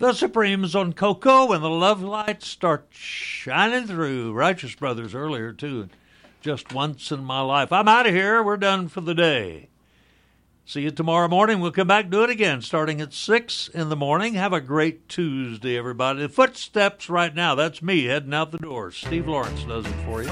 The Supremes on Coco, and the love lights start shining through. Righteous Brothers earlier, too. Just Once in My Life. I'm out of here. We're done for the day. See you tomorrow morning. We'll come back and do it again, starting at 6 in the morning. Have a great Tuesday, everybody. The footsteps right now, that's me heading out the door. Steve Lawrence does it for you.